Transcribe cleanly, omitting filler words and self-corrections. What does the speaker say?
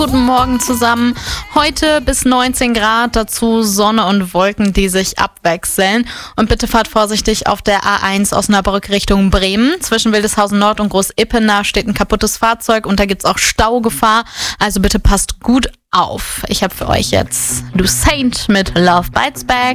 Guten Morgen zusammen. Heute bis 19 Grad, dazu Sonne und Wolken, die sich abwechseln. Und bitte fahrt vorsichtig auf der A1 Osnabrück Richtung Bremen. Zwischen Wildeshausen Nord und Groß-Ippener steht ein kaputtes Fahrzeug und da gibt's auch Staugefahr. Also bitte passt gut auf. Ich habe für euch jetzt Du Saint mit Love Bites Back.